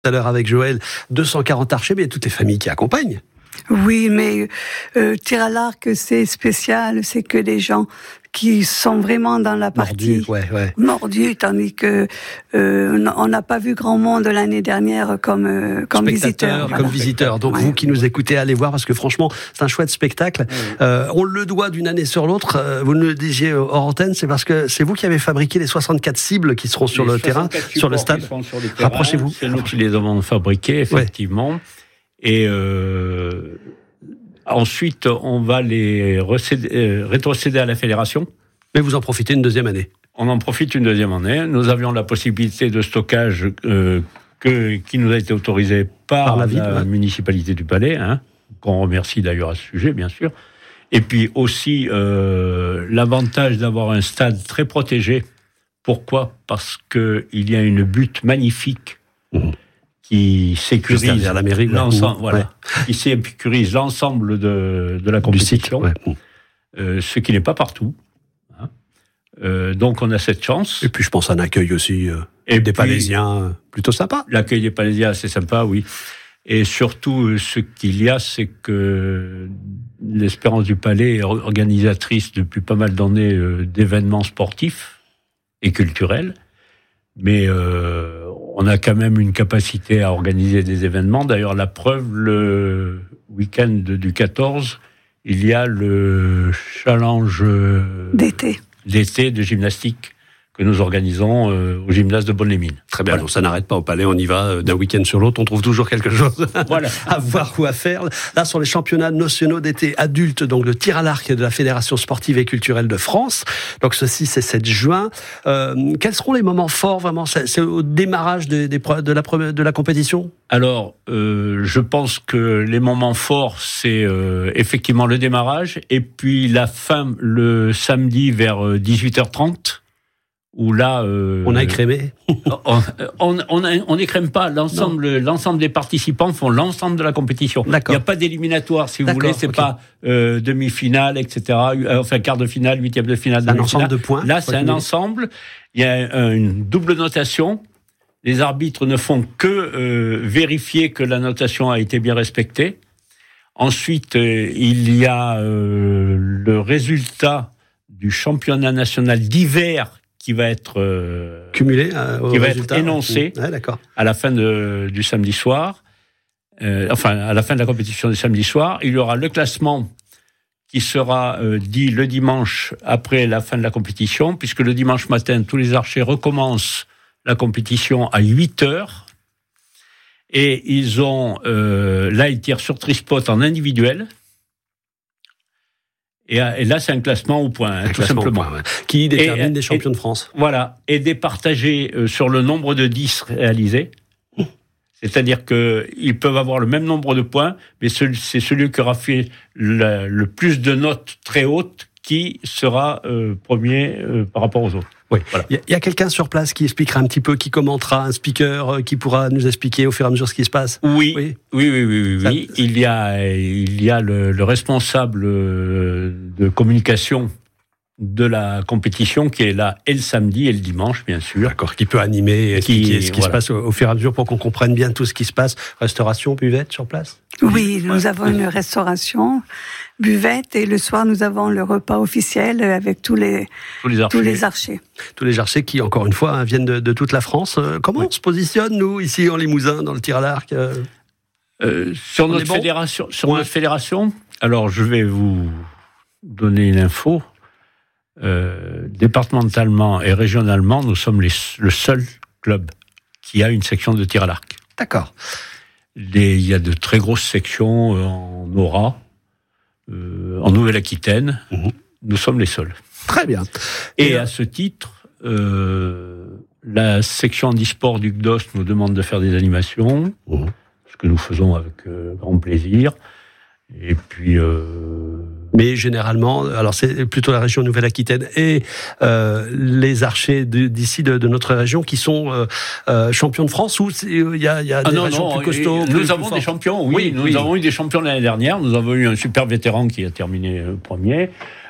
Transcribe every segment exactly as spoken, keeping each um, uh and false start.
Tout à l'heure avec Joël, deux cent quarante archers, mais il y a toutes les familles qui accompagnent. Oui, mais euh, tir à l'arc, c'est spécial, c'est que des gens qui sont vraiment dans la partie Mordus, ouais, ouais. mordus, tandis que euh, on n'a pas vu grand monde l'année dernière comme euh, comme visiteur. Voilà. Comme visiteur. Donc ouais. Vous qui nous écoutez, allez voir parce que franchement, c'est un chouette spectacle. Oui. Euh, on le doit d'une année sur l'autre. Euh, vous le disiez hors antenne, c'est parce que c'est vous qui avez fabriqué les soixante-quatre cibles qui seront sur les le terrain, sur le stade. Sur le terrain. Rapprochez-vous. C'est nous qui les avons fabriqués, effectivement. Ouais. Et euh, ensuite, on va les recéder, euh, rétrocéder à la fédération. Mais vous en profitez une deuxième année. On en profite une deuxième année. Nous avions la possibilité de stockage euh, que, qui nous a été autorisée par, par la, ville, la ouais. municipalité du Palais, hein, qu'on remercie d'ailleurs à ce sujet, bien sûr. Et puis aussi euh, l'avantage d'avoir un stade très protégé. Pourquoi ? Parce qu'il y a une butte magnifique. Mmh. Qui sécurise la mairie, l'ensemble, voilà, ouais. qui sécurise l'ensemble de, de la compétition, ouais. euh, ce qui n'est pas partout. Hein. Euh, donc on a cette chance. Et puis je pense à un accueil aussi euh, Et des puis, Palaisiens plutôt sympa. L'accueil des Palaisiens, c'est sympa, oui. Et surtout, ce qu'il y a, c'est que l'Espérance du Palais est organisatrice depuis pas mal d'années euh, d'événements sportifs et culturels. Mais euh, on a quand même une capacité à organiser des événements. D'ailleurs, la preuve, le week-end du quatorze, il y a le challenge d'été, d'été de gymnastique que nous organisons euh, au gymnase de Bonnes-les-Mines. Très bien, voilà. Donc ça n'arrête pas au Palais, on y va d'un week-end sur l'autre, on trouve toujours quelque chose voilà. à voir ou à faire. Là, sur les championnats nationaux d'été adultes, donc le tir à l'arc de la Fédération sportive et culturelle de France, donc ce six et sept juin. Euh, quels seront les moments forts, vraiment ? C'est, c'est au démarrage des, des, de, la, de la compétition ? Alors, euh, je pense que les moments forts, c'est euh, effectivement le démarrage, et puis la fin, le samedi vers dix-huit heures trente, où là, euh, on a écrémé. on, on, on, a, on écrème pas. L'ensemble, l'ensemble des participants font l'ensemble de la compétition. D'accord. Il n'y a pas d'éliminatoire, si vous D'accord, voulez. C'est okay. pas euh, demi-finale, et cetera. Enfin, quart de finale, huitième de finale. Un ensemble de points. Là, c'est un ensemble. Il y a une double notation. Les arbitres ne font que euh, vérifier que la notation a été bien respectée. Ensuite, euh, il y a euh, le résultat du championnat national d'hiver qui va être euh, cumulé, euh, au qui va résultat, être énoncé ouais, d'accord. à la fin de, du samedi soir, euh, enfin à la fin de la compétition du samedi soir. Il y aura le classement qui sera euh, dit le dimanche après la fin de la compétition, puisque le dimanche matin, tous les archers recommencent la compétition à huit heures. Et ils ont, euh, là, ils tirent sur trispot en individuel. Et, et là, c'est un classement au point, hein, tout simplement. Point, ouais. Qui détermine et, des champions et, de France. Voilà. Et départagé euh, sur le nombre de dix réalisés. Mmh. C'est-à-dire qu'ils peuvent avoir le même nombre de points, mais c'est celui qui aura fait le, le plus de notes très hautes qui sera euh, premier euh, par rapport aux autres. Oui. Voilà. Il y a, a quelqu'un sur place qui expliquera un petit peu, qui commentera, un speaker euh, qui pourra nous expliquer au fur et à mesure ce qui se passe. Oui, oui, oui, oui, oui. oui, oui. Ça... Il y a, il y a le, le responsable de communication de la compétition qui est là et le samedi et le dimanche, bien sûr. D'accord, qui peut animer et expliquer qui, ce qui voilà. se passe au, au fur et à mesure pour qu'on comprenne bien tout ce qui se passe. Restauration, buvette sur place ? Oui, nous ouais. avons une restauration, buvette, et le soir, nous avons le repas officiel avec tous les, tous les archers. Tous les archers, tous les archers qui, encore une fois, hein, viennent de, de toute la France. Euh, comment oui. on se positionne, nous, ici, en Limousin, dans le tir à l'arc euh... Euh, Sur, notre bon fédération, sur ouais. notre fédération, alors je vais vous donner une info. Euh, départementalement et régionalement, nous sommes les, le seul club qui a une section de tir à l'arc. D'accord. Les, il y a de très grosses sections euh, en Nora, euh, en Nouvelle-Aquitaine. Mmh. Nous sommes les seuls. Très bien. Et, Et à ce titre, euh, la section handisport du C D O S nous demande de faire des animations, mmh. ce que nous faisons avec euh, grand plaisir. Et puis... Euh, Mais généralement, alors c'est plutôt la région Nouvelle-Aquitaine et euh, les archers de, d'ici de, de notre région qui sont euh, euh, champions de France, ou il y a, y a ah des non, régions non, plus costauds. Nous plus, avons plus des champions, oui. oui nous oui. avons eu des champions l'année dernière. Nous avons eu un super vétéran qui a terminé premier.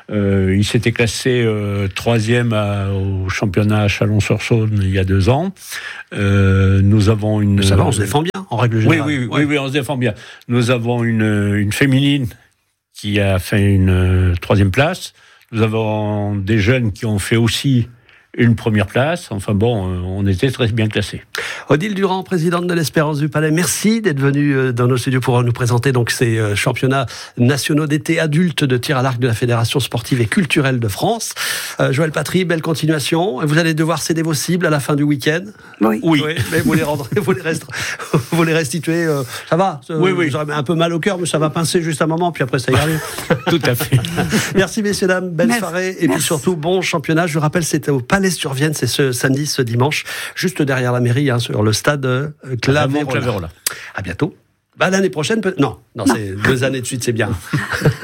Euh, il s'était classé euh, troisième à, au championnat à Chalon-sur-Saône il y a deux ans. Euh, nous avons une... Ça va, on se défend bien, en règle générale. Oui, oui, ouais. oui, oui, on se défend bien. Nous avons une, une féminine qui a fait une euh, troisième place. Nous avons des jeunes qui ont fait aussi une première place. Enfin bon, euh, on était très bien classés. Odile Durand, présidente de l'Espérance du Palais, merci d'être venue dans nos studios pour nous présenter donc ces championnats nationaux d'été adultes de tir à l'arc de la Fédération sportive et culturelle de France. Euh, Joël Patry, belle continuation. Vous allez devoir céder vos cibles à la fin du week-end. Oui. Oui. oui mais vous les rendrez, vous les, rest... vous les restituez. Euh, ça va. Oui, oui. Vous aurez un peu mal au cœur, mais ça va pincer juste un moment, puis après ça ira. Tout à fait. Merci messieurs dames, belle Merci. soirée et Merci. puis surtout bon championnat. Je rappelle, c'était au Palais-sur-Vienne, c'est ce samedi, ce dimanche, juste derrière la mairie, hein, sur le stade euh, Claverola. Claverola. À bientôt. Bah, l'année prochaine, peut... non, non, non. C'est deux années de suite, c'est bien.